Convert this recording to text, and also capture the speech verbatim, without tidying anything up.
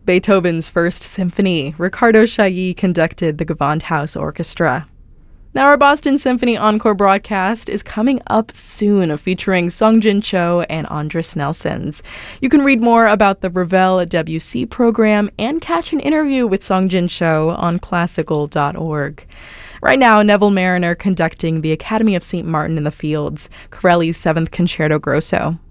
Beethoven's First Symphony. Ricardo Chailly conducted the Gewandhaus Orchestra. Now, our Boston Symphony Encore broadcast is coming up soon, featuring Sungjin Cho and Andris Nelsons. You can read more about the Ravel W C program and catch an interview with Sungjin Cho on classical dot org. Right now, Neville Marriner conducting the Academy of Saint Martin in the Fields, Corelli's Seventh Concerto Grosso.